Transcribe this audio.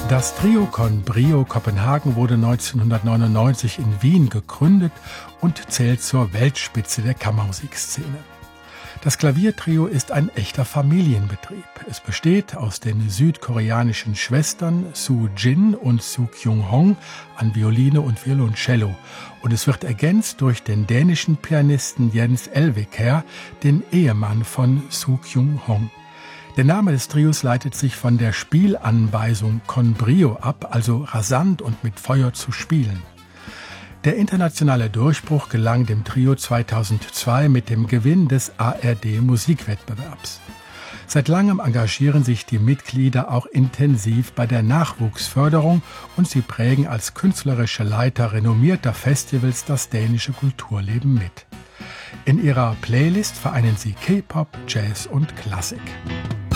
Das Trio con Brio Kopenhagen wurde 1999 in Wien gegründet und zählt zur Weltspitze der Kammermusikszene. Das Klaviertrio ist ein echter Familienbetrieb. Es besteht aus den südkoreanischen Schwestern Soo Jin und Soo Kyung Hong an Violine und Violoncello und es wird ergänzt durch den dänischen Pianisten Jens Elvekær, den Ehemann von Soo Kyung Hong. Der Name des Trios leitet sich von der Spielanweisung con brio ab, also rasant und mit Feuer zu spielen. Der internationale Durchbruch gelang dem Trio 2002 mit dem Gewinn des ARD-Musikwettbewerbs. Seit langem engagieren sich die Mitglieder auch intensiv bei der Nachwuchsförderung und sie prägen als künstlerische Leiter renommierter Festivals das dänische Kulturleben mit. In ihrer Playlist vereinen sie K-Pop, Jazz und Klassik.